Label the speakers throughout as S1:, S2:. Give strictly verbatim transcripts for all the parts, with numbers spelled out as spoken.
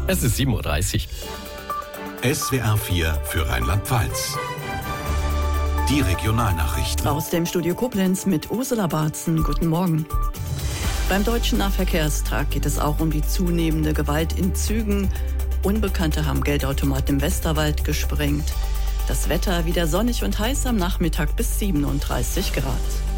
S1: Es ist sieben Uhr dreißig.
S2: S W R vier für Rheinland-Pfalz. Die Regionalnachrichten.
S3: Aus dem Studio Koblenz mit Ursula Barzen. Guten Morgen. Beim Deutschen Nahverkehrstag geht es auch um die zunehmende Gewalt in Zügen. Unbekannte haben Geldautomaten im Westerwald gesprengt. Das Wetter wieder sonnig und heiß am Nachmittag bis siebenunddreißig Grad.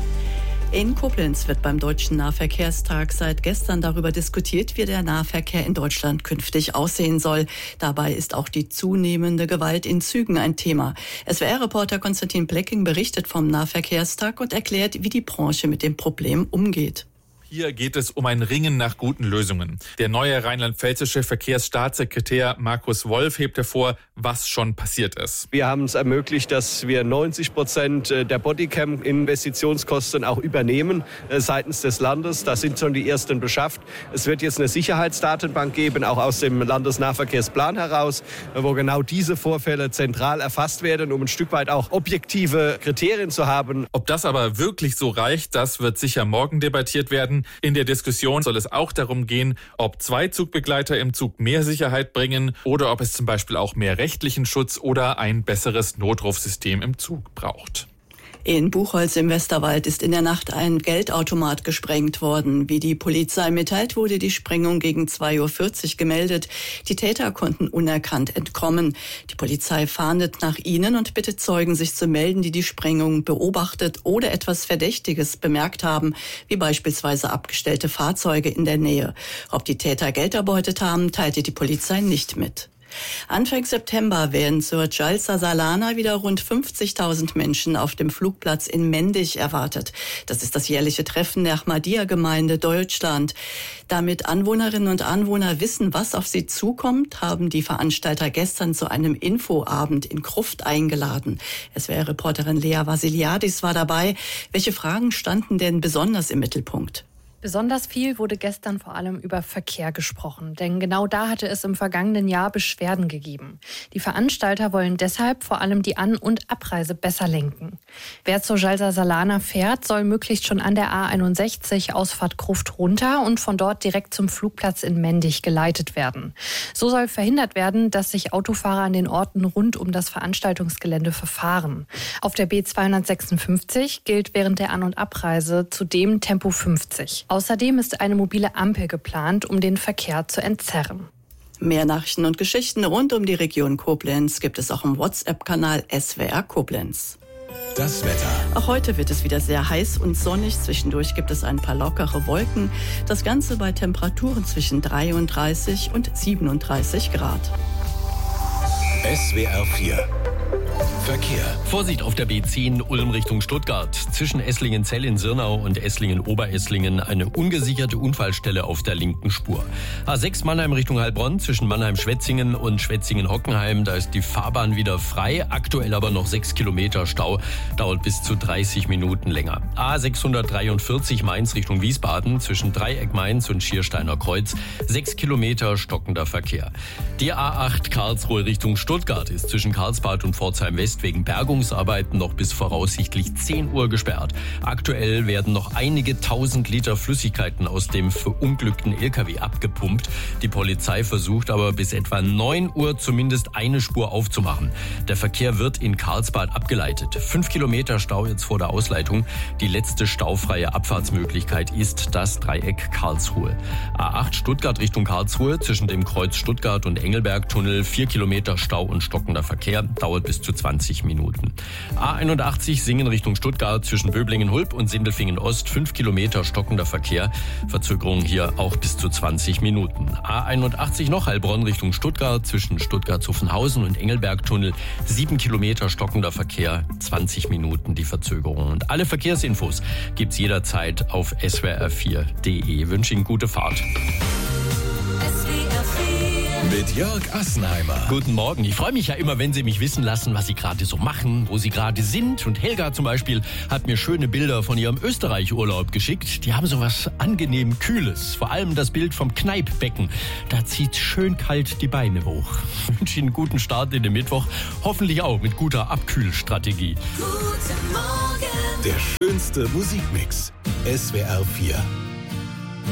S3: In Koblenz wird beim Deutschen Nahverkehrstag seit gestern darüber diskutiert, wie der Nahverkehr in Deutschland künftig aussehen soll. Dabei ist auch die zunehmende Gewalt in Zügen ein Thema. S W R-Reporter Konstantin Blecking berichtet vom Nahverkehrstag und erklärt, wie die Branche mit dem Problem umgeht.
S4: Hier geht es um ein Ringen nach guten Lösungen. Der neue rheinland-pfälzische Verkehrsstaatssekretär Markus Wolf hebt hervor, was schon passiert ist.
S5: Wir haben es ermöglicht, dass wir neunzig Prozent der Bodycam-Investitionskosten auch übernehmen äh, seitens des Landes. Da sind schon die ersten beschafft. Es wird jetzt eine Sicherheitsdatenbank geben, auch aus dem Landesnahverkehrsplan heraus, wo genau diese Vorfälle zentral erfasst werden, um ein Stück weit auch objektive Kriterien zu haben.
S4: Ob das aber wirklich so reicht, das wird sicher morgen debattiert werden. In der Diskussion soll es auch darum gehen, ob zwei Zugbegleiter im Zug mehr Sicherheit bringen oder ob es zum Beispiel auch mehr rechtlichen Schutz oder ein besseres Notrufsystem im Zug braucht.
S3: In Buchholz im Westerwald ist in der Nacht ein Geldautomat gesprengt worden. Wie die Polizei mitteilt, wurde die Sprengung gegen zwei Uhr vierzig gemeldet. Die Täter konnten unerkannt entkommen. Die Polizei fahndet nach ihnen und bittet Zeugen, sich zu melden, die die Sprengung beobachtet oder etwas Verdächtiges bemerkt haben, wie beispielsweise abgestellte Fahrzeuge in der Nähe. Ob die Täter Geld erbeutet haben, teilte die Polizei nicht mit. Anfang September werden zur Jalsa Salana wieder rund fünfzigtausend Menschen auf dem Flugplatz in Mendig erwartet. Das ist das jährliche Treffen der Ahmadiyya-Gemeinde Deutschland. Damit Anwohnerinnen und Anwohner wissen, was auf sie zukommt, haben die Veranstalter gestern zu einem Infoabend in Kruft eingeladen. S W R-Reporterin Lea Vasiliadis war dabei. Welche Fragen standen denn besonders im Mittelpunkt?
S6: Besonders viel wurde gestern vor allem über Verkehr gesprochen, denn genau da hatte es im vergangenen Jahr Beschwerden gegeben. Die Veranstalter wollen deshalb vor allem die An- und Abreise besser lenken. Wer zur Jalsa Salana fährt, soll möglichst schon an der A einundsechzig Ausfahrt Kruft runter und von dort direkt zum Flugplatz in Mendig geleitet werden. So soll verhindert werden, dass sich Autofahrer an den Orten rund um das Veranstaltungsgelände verfahren. Auf der B zweihundertsechsundfünfzig gilt während der An- und Abreise zudem Tempo fünfzig. Außerdem ist eine mobile Ampel geplant, um den Verkehr zu entzerren.
S3: Mehr Nachrichten und Geschichten rund um die Region Koblenz gibt es auch im WhatsApp-Kanal S W R Koblenz.
S2: Das Wetter.
S3: Auch heute wird es wieder sehr heiß und sonnig. Zwischendurch gibt es ein paar lockere Wolken. Das Ganze bei Temperaturen zwischen dreiunddreißig und siebenunddreißig Grad.
S2: S W R vier. Verkehr.
S1: Vorsicht auf der B zehn Ulm Richtung Stuttgart. Zwischen Esslingen-Zell in Sirnau und Esslingen-Oberesslingen eine ungesicherte Unfallstelle auf der linken Spur. A sechs Mannheim Richtung Heilbronn zwischen Mannheim-Schwetzingen und Schwetzingen-Hockenheim. Da ist die Fahrbahn wieder frei. Aktuell aber noch sechs Kilometer Stau. Dauert bis zu dreißig Minuten länger. A sechshundertdreiundvierzig Mainz Richtung Wiesbaden zwischen Dreieck Mainz und Schiersteiner Kreuz. sechs Kilometer stockender Verkehr. Die A acht Karlsruhe Richtung Stuttgart ist zwischen Karlsbad und Pforzheim West wegen Bergungsarbeiten noch bis voraussichtlich zehn Uhr gesperrt. Aktuell werden noch einige tausend Liter Flüssigkeiten aus dem verunglückten L K W abgepumpt. Die Polizei versucht aber bis etwa neun Uhr zumindest eine Spur aufzumachen. Der Verkehr wird in Karlsbad abgeleitet. Fünf Kilometer Stau jetzt vor der Ausleitung. Die letzte staufreie Abfahrtsmöglichkeit ist das Dreieck Karlsruhe. A acht Stuttgart Richtung Karlsruhe zwischen dem Kreuz Stuttgart und Engelbergtunnel. Vier Kilometer Stau und stockender Verkehr. Dauert bis zu zwanzig Minuten. A einundachtzig Singen Richtung Stuttgart zwischen Böblingen-Hulb und Sindelfingen-Ost. fünf Kilometer stockender Verkehr. Verzögerung hier auch bis zu zwanzig Minuten. A einundachtzig noch Heilbronn Richtung Stuttgart zwischen Stuttgart-Zuffenhausen und Engelbergtunnel. sieben Kilometer stockender Verkehr. zwanzig Minuten die Verzögerung. Und alle Verkehrsinfos gibt's jederzeit auf S W R vier punkt de. Wünsche Ihnen gute Fahrt.
S2: Mit Jörg Assenheimer.
S1: Guten Morgen. Ich freue mich ja immer, wenn Sie mich wissen lassen, was Sie gerade so machen, wo Sie gerade sind. Und Helga zum Beispiel hat mir schöne Bilder von ihrem Österreich-Urlaub geschickt. Die haben so was angenehm Kühles. Vor allem das Bild vom Kneippbecken. Da zieht schön kalt die Beine hoch. Ich wünsche Ihnen einen guten Start in den Mittwoch. Hoffentlich auch mit guter Abkühlstrategie.
S2: Guten Morgen. Der schönste Musikmix. S W R vier.